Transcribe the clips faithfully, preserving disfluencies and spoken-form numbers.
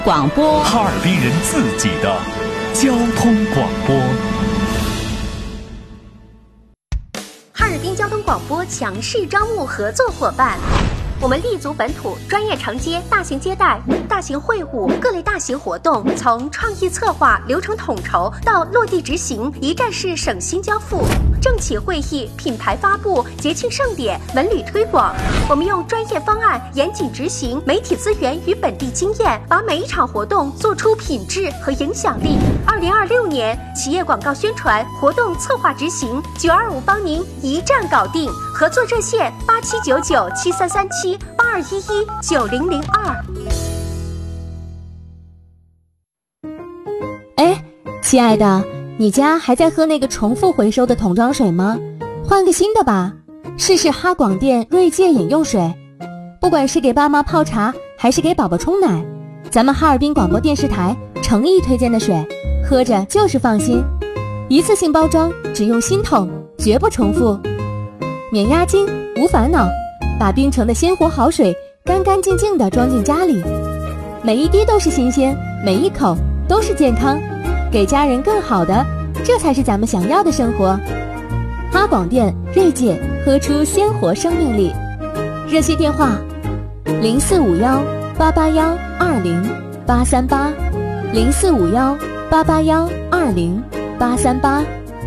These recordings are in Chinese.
广播， 哈尔滨人自己的交通广播。 哈尔滨交通广播强势招募合作伙伴。我们立足本土，专业承接大型接待、大型会晤、各类大型活动，从创意策划、流程统筹到落地执行，一站式省心交付。政企会议、品牌发布、节庆盛典、文旅推广，我们用专业方案严谨执行，媒体资源与本地经验，把每一场活动做出品质和影响力。二零二六年企业广告宣传活动策划执行，九二五帮您一站搞定。合作热线八七九九七三三七八二一一九零零二。 哎，亲爱的，你家还在喝那个重复回收的桶装水吗？换个新的吧，试试哈广电锐界饮用水。不管是给爸妈泡茶，还是给宝宝冲奶，咱们哈尔滨广播电视台诚意推荐的水，喝着就是放心。一次性包装，只用新桶，绝不重复。免押金，无烦恼，把冰城的鲜活好水干干净净地装进家里，每一滴都是新鲜，每一口都是健康，给家人更好的，这才是咱们想要的生活。哈广电锐界，喝出鲜活生命力。热线电话零四五幺八八幺二零八三八，零四五幺八八幺二零八三八。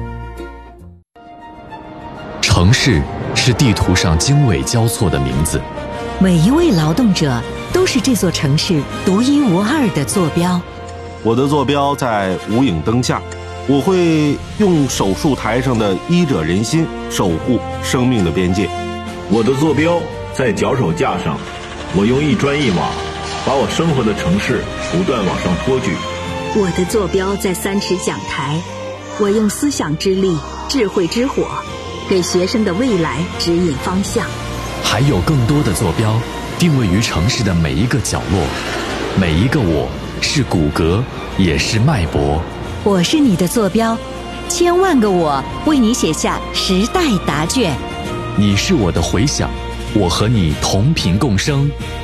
城市是地图上经纬交错的名字， 每一位劳动者都是这座城市独一无二的坐标。 我的坐标在无影灯下，我会用手术台上的医者仁心守护生命的边界。 我的坐标在脚手架上，我用一砖一瓦把我生活的城市不断往上托举。 我的坐标在三尺讲台，我用思想之力、智慧之火给学生的未来指引方向。 还有更多的坐标定位于城市的每一个角落，每一个我是骨骼，也是脉搏。 我是你的坐标，千万个我为你写下时代答卷。 你是我的回响，我和你同频共生，